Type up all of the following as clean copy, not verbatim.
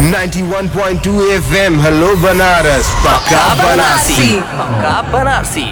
91.2 FM hello Banaras पक्का बनारसी पक्का बनारसी।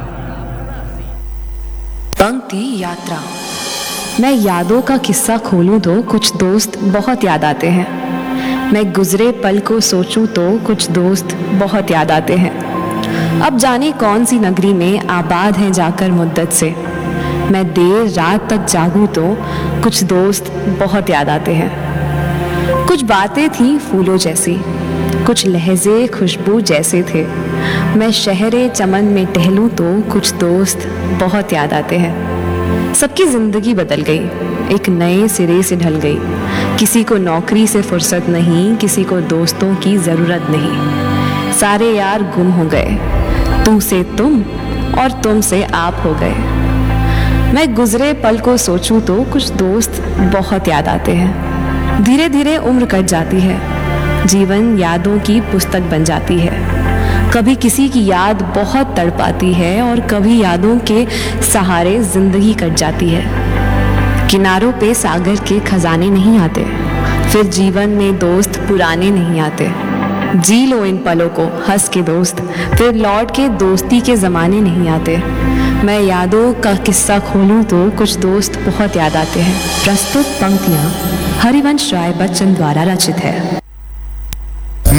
पंक्ति यात्रा। मैं यादों का किस्सा खोलूं तो कुछ दोस्त बहुत याद आते हैं। मैं गुजरे पल को सोचूं तो कुछ दोस्त बहुत याद आते हैं। अब जाने कौन सी नगरी में आबाद हैं जाकर मुद्दत से। मैं देर रात तक जागूं तो कुछ दोस्त बहुत याद आते हैं। कुछ बातें थी फूलों जैसी, कुछ लहजे खुशबू जैसे थे। मैं शहरे चमन में टहलूं तो कुछ दोस्त बहुत याद आते हैं। सबकी जिंदगी बदल गई, एक नए सिरे से ढल गई। किसी को नौकरी से फुर्सत नहीं, किसी को दोस्तों की ज़रूरत नहीं। सारे यार गुम हो गए, तू से तुम और तुम से आप हो गए। मैं गुजरे पल को सोचूं तो कुछ दोस्त बहुत याद आते हैं। धीरे धीरे उम्र कट जाती है, जीवन यादों की पुस्तक बन जाती है। कभी किसी की याद बहुत तड़पाती है और कभी यादों के सहारे जिंदगी कट जाती है। किनारों पे सागर के खजाने नहीं आते, फिर जीवन में दोस्त पुराने नहीं आते। जी लो इन पलों को हंस के दोस्त, फिर लौट के दोस्ती के ज़माने नहीं आते। मैं यादों का किस्सा खोलूं तो कुछ दोस्त बहुत याद आते हैं। प्रस्तुत पंक्तियां हरिवंश राय बच्चन द्वारा रचित है।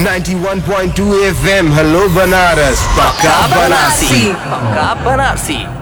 91.2 FM हेलो बनारस पक्का बनारसी पक्का बनारसी।